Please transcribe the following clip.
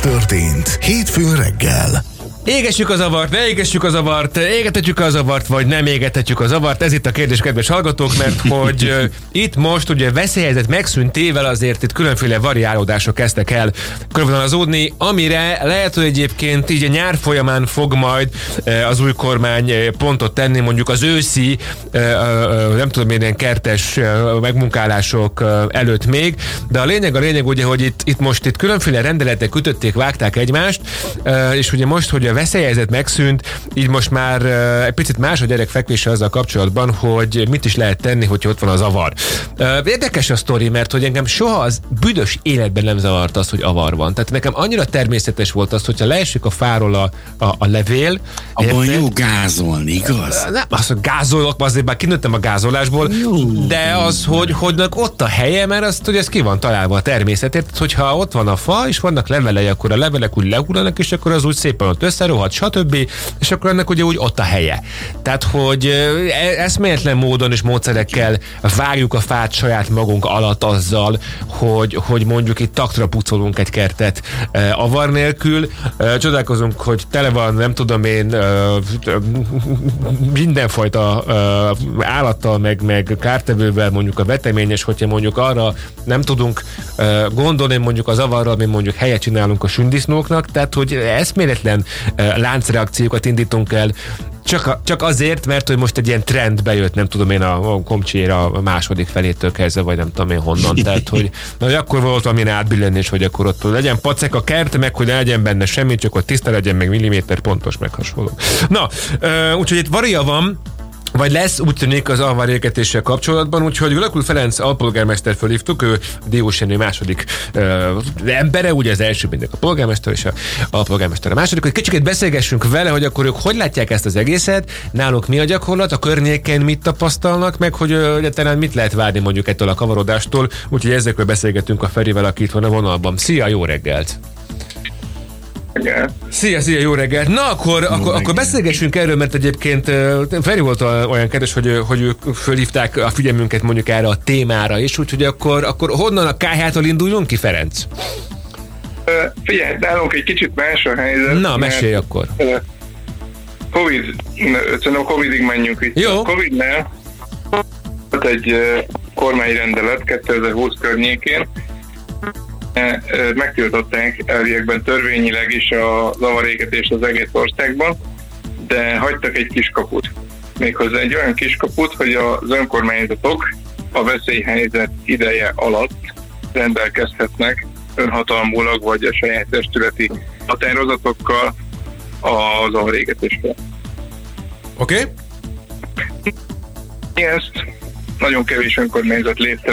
történt hétfőn reggel. Égessük a zavart, ne égessük a zavart, égetetjük a zavart, vagy nem égetetjük a zavart? Ez itt a kérdés, kedves hallgatók, mert hogy itt most ugye veszélyhelyzet megszűntével azért itt különféle variálódások kezdtek el körvonalazódni, amire lehet, hogy egyébként így a nyár folyamán fog majd az új kormány pontot tenni, mondjuk az őszi, nem tudom én, ilyen kertes megmunkálások előtt még, de a lényeg ugye, hogy itt most különféle rendeletek ütötték, vágták egymást, és ugye most, hogy a veszélyhelyzet megszűnt, így most már egy picit más a gyerek fekvése azzal kapcsolatban, hogy mit is lehet tenni, hogyha ott van a zavar. Érdekes a sztori, mert hogy engem soha az büdös életben nem zavart az, hogy avar van. Tehát nekem annyira természetes volt az, hogyha leesik a fáról a levél. Abban jó gázolni, igaz? Nem, azt, hogy gázolok, azért már kinőttem a gázolásból, de az, hogy ott a helye, mert azt, hogy ez ki van találva a természetért, hogyha ott van a fa, és vannak levelei, akkor a levelek úgy lehullanak, és akkor az úgy szépen ott összerohad, stb. És akkor ennek ugye úgy ott a helye. Tehát, hogy eszméletlen módon és módszerekkel vágjuk a fát saját magunk alatt azzal, hogy mondjuk itt taktra pucolunk egy kertet avar nélkül. Csodálkozunk, hogy tele van, nem tudom én, mindenfajta állattal, meg kártevővel, mondjuk a veteményes, hogyha mondjuk arra nem tudunk gondolni mondjuk az avarral, mi mondjuk helyet csinálunk a sündisznóknak, tehát hogy eszméletlen láncreakciókat indítunk el, csak azért, mert hogy most egy ilyen trend bejött, nem tudom én, a komcséra a második felétől kezdve, vagy nem tudom én honnan. Tehát, hogy akkor volt valamilyen átbillenés, hogy akkor ott legyen pacek a kert, meg hogy ne legyen benne semmi, csak ott tiszta legyen, meg milliméter pontos, meg hasonló. Na, úgyhogy itt varia van, vagy lesz, úgy tűnik az avarégetéssel kapcsolatban, úgyhogy Völakul Ferenc alpolgármester fölhívtuk, ő Diós Jenő második embere, ugye az első mindig a polgármester és a alpolgármester a második, hogy kicsit beszélgessünk vele, hogy akkor ők hogy látják ezt az egészet, náluk mi a gyakorlat, a környéken mit tapasztalnak, meg hogy egyáltalán mit lehet várni mondjuk ettől a kavarodástól, úgyhogy ezekről beszélgetünk a Ferivel, aki itt van a vonalban. Szia, jó reggelt! Szia, jó reggelt! Na, akkor beszélgessünk erről, mert egyébként Feri volt olyan kedves, hogy ők fölhívták a figyelmünket mondjuk erre a témára is, úgyhogy akkor honnan a KH-tól induljunk ki, Ferenc? Figyelj, nálunk egy kicsit más a helyzet. Na, mesélj akkor. Covidig menjünk itt. Jó. A Covidnál volt egy kormányrendelet 2020 környékén, megtiltották elviekben törvényileg is a zavarégetést az egész országban, de hagytak egy kiskaput. Méghozzá egy olyan kiskaput, hogy az önkormányzatok a veszélyhelyzet ideje alatt rendelkezhetnek önhatalmulag vagy a saját testületi határozatokkal a zavarégetésről. Oké. Ezt nagyon kevés önkormányzat lépte